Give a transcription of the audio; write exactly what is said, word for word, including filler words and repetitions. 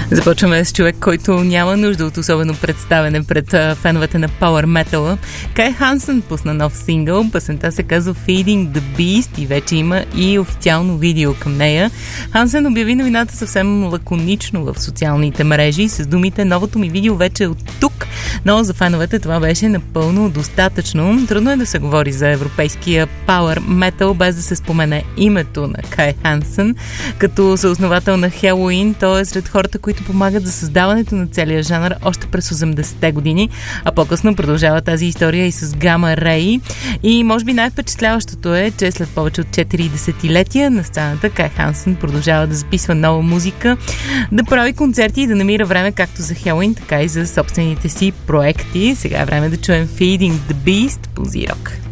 Започваме с човек, който няма нужда от особено представене пред а, феновете на Power Metal. Кай Хансен пусна нов сингъл. Песента се казва Feeding the Beast и вече има и официално видео към нея. Хансен обяви новината съвсем лаконично в социалните мрежи с думите: новото ми видео вече е от тук, но за феновете това беше напълно достатъчно. Трудно е да се говори за европейския Power Metal без да се спомене името на Кай Хансен. Като съосновател на Helloween, той е сред хората, които помагат за създаването на целия жанр още през осемдесетте години, а по-късно продължава тази история и с Gamma Ray. И може би най-впечатляващото е, че след повече от четири десетилетия на сцената Кай Хансен продължава да записва нова музика, да прави концерти и да намира време както за Helloween, така и за собствените си проекти. Сега е време да чуем Feeding the Beast по Z-Rock.